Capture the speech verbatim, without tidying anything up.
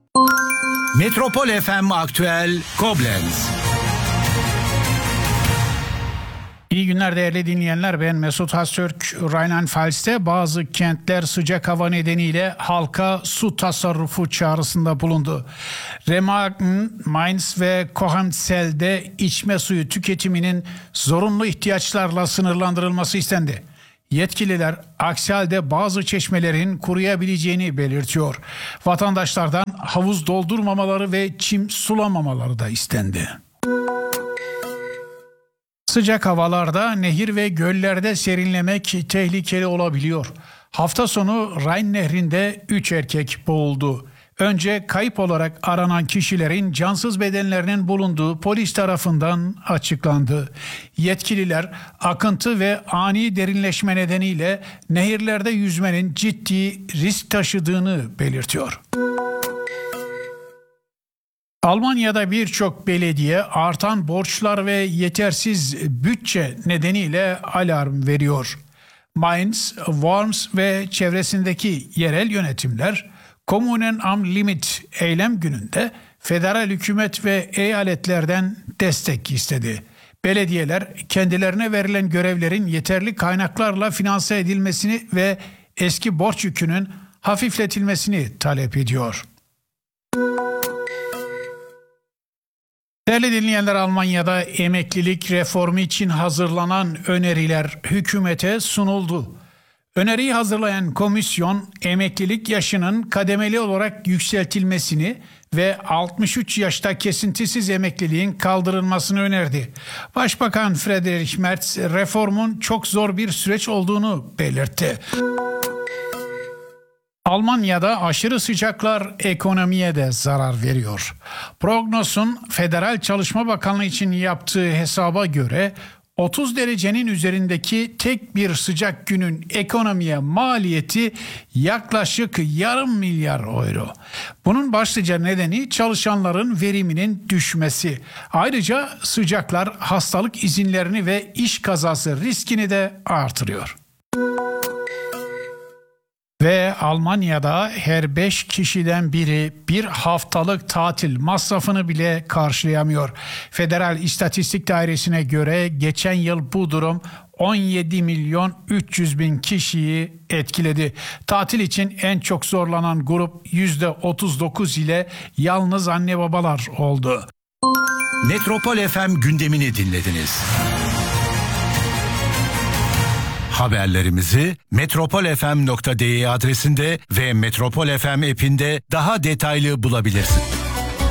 Metropol F M Aktüel Koblenz. İyi günler değerli dinleyenler, ben Mesut Haztürk. Rheinland-Pfalz'te bazı kentler sıcak hava nedeniyle halka su tasarrufu çağrısında bulundu. Remagen, Mainz ve Cochem-Zell'de içme suyu tüketiminin zorunlu ihtiyaçlarla sınırlandırılması istendi. Yetkililer aksi halde bazı çeşmelerin kuruyabileceğini belirtiyor. Vatandaşlardan havuz doldurmamaları ve çim sulamamaları da istendi. Sıcak havalarda nehir ve göllerde serinlemek tehlikeli olabiliyor. Hafta sonu Rhein Nehri'nde üç erkek boğuldu. Önce kayıp olarak aranan kişilerin cansız bedenlerinin bulunduğu polis tarafından açıklandı. Yetkililer akıntı ve ani derinleşme nedeniyle nehirlerde yüzmenin ciddi risk taşıdığını belirtiyor. Almanya'da birçok belediye artan borçlar ve yetersiz bütçe nedeniyle alarm veriyor. Mainz, Worms ve çevresindeki yerel yönetimler Kommunen am Limit eylem gününde federal hükümet ve eyaletlerden destek istedi. Belediyeler kendilerine verilen görevlerin yeterli kaynaklarla finanse edilmesini ve eski borç yükünün hafifletilmesini talep ediyor. Değerli dinleyenler, Almanya'da emeklilik reformu için hazırlanan öneriler hükümete sunuldu. Öneriyi hazırlayan komisyon emeklilik yaşının kademeli olarak yükseltilmesini ve altmış üç yaşta kesintisiz emekliliğin kaldırılmasını önerdi. Başbakan Friedrich Merz reformun çok zor bir süreç olduğunu belirtti. Almanya'da aşırı sıcaklar ekonomiye de zarar veriyor. Prognos'un Federal Çalışma Bakanlığı için yaptığı hesaba göre otuz derecenin üzerindeki tek bir sıcak günün ekonomiye maliyeti yaklaşık yarım milyar euro. Bunun başlıca nedeni çalışanların veriminin düşmesi. Ayrıca sıcaklar hastalık izinlerini ve iş kazası riskini de artırıyor. Ve Almanya'da her beş kişiden biri bir haftalık tatil masrafını bile karşılayamıyor. Federal İstatistik Dairesi'ne göre geçen yıl bu durum on yedi milyon üç yüz bin kişiyi etkiledi. Tatil için en çok zorlanan grup yüzde otuz dokuz ile yalnız anne babalar oldu. Metropol F M gündemini dinlediniz. Haberlerimizi metropol f m nokta d e adresinde ve Metropol F M app'inde daha detaylı bulabilirsiniz.